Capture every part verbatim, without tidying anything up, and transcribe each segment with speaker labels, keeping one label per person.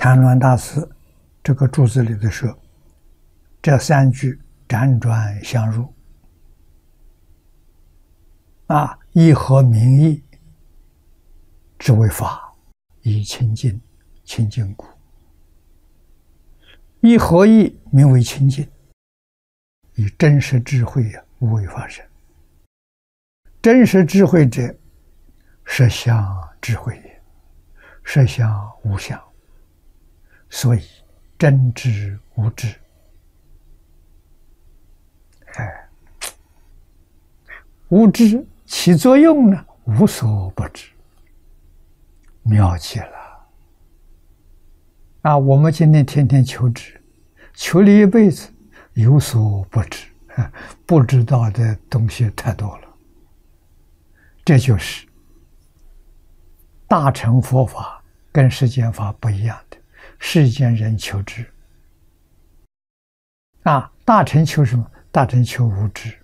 Speaker 1: 谭鸾大师这个注子里的说，这三句辗转相入，啊，一合名义，之为法，以清净，清净故；一合意，名为清净，以真实智慧啊，无为法身。真实智慧者，实相智慧也，实相无相，所以真知无知。哎，无知起作用呢，无所不知，妙极了。啊，我们今天天天求知，求了一辈子，有所不知，不知道的东西太多了。这就是大乘佛法跟世间法不一样的，世间人求知，啊，大乘求什么？大乘求无知，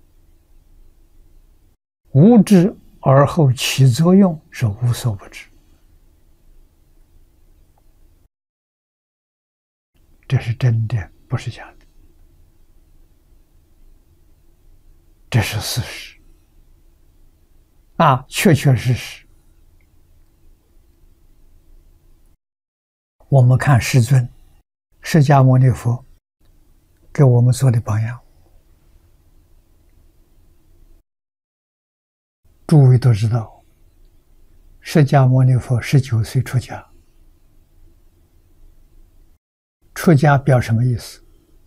Speaker 1: 无知而后起作用是无所不知，这是真的，不是假的，这是事实。啊，确确实实，我们看世尊释迦牟尼佛给我们做的榜样，诸位都知道，释迦牟尼佛十九岁出家，出家表什么意思？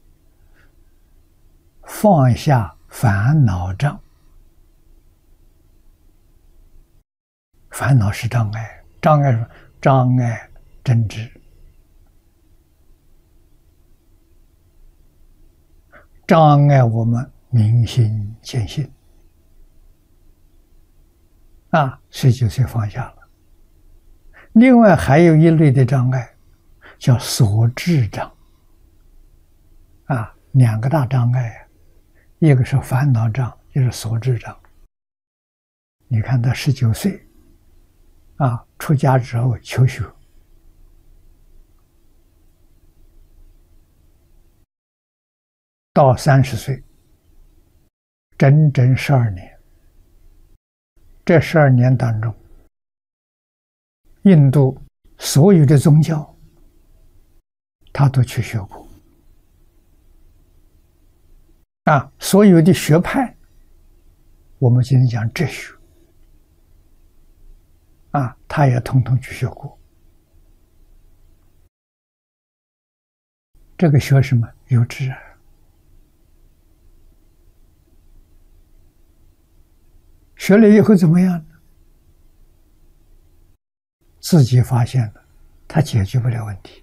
Speaker 1: 放下烦恼障。烦恼是障碍，障碍什么？障碍真知，障碍我们明心见性。啊，十九岁放下了。另外还有一类的障碍，叫所知障。啊，两个大障碍，一个是烦恼障，一个是所知障。你看他十九岁。啊，出家之后求学，到三十岁，整整十二年。这十二年当中，印度所有的宗教，他都去学过。啊，所有的学派，我们今天讲哲学。啊，他也统统去学过。这个学什么？有知啊。学了以后怎么样呢？自己发现了，他解决不了问题。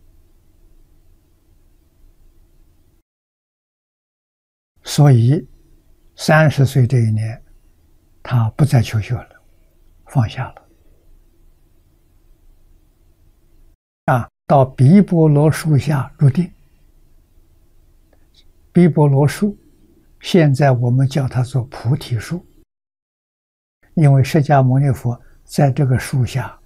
Speaker 1: 所以，三十岁这一年，他不再求学了，放下了。啊，到毗婆罗树下入定。毗婆罗树，现在我们叫它做菩提树，因为释迦牟尼佛在这个树下